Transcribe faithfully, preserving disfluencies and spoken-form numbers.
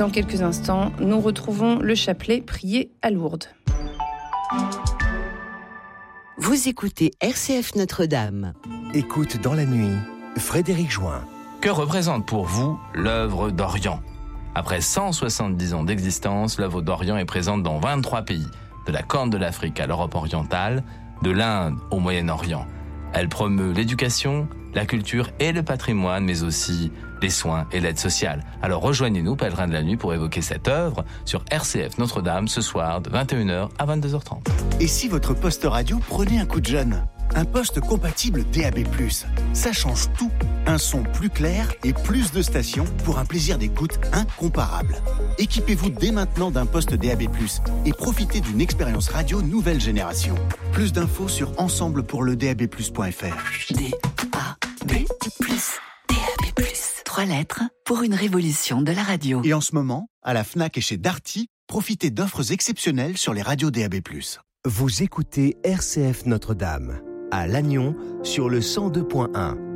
Dans quelques instants, nous retrouvons le chapelet prié à Lourdes. Vous écoutez R C F Notre-Dame. Écoute dans la nuit, Frédéric Join. Que représente pour vous l'œuvre d'Orient ? Après cent soixante-dix ans d'existence, l'œuvre d'Orient est présente dans vingt-trois pays, de la Corne de l'Afrique à l'Europe orientale, de l'Inde au Moyen-Orient. Elle promeut l'éducation, la culture et le patrimoine, mais aussi les soins et l'aide sociale. Alors rejoignez-nous, Pèlerins de la Nuit, pour évoquer cette œuvre sur R C F Notre-Dame ce soir de vingt et une heures à vingt-deux heures trente. Et si votre poste radio prenait un coup de jeune ? Un poste compatible D A B plus. Ça change tout. Un son plus clair et plus de stations pour un plaisir d'écoute incomparable. Équipez-vous dès maintenant d'un poste D A B plus et profitez d'une expérience radio nouvelle génération. Plus d'infos sur ensemble pour le D A B plus point F R. D A B plus. D A B plus. Trois lettres pour une révolution de la radio. Et en ce moment, à la Fnac et chez Darty, profitez d'offres exceptionnelles sur les radios D A B plus. Vous écoutez R C F Notre-Dame, à Lannion, sur le cent deux point un.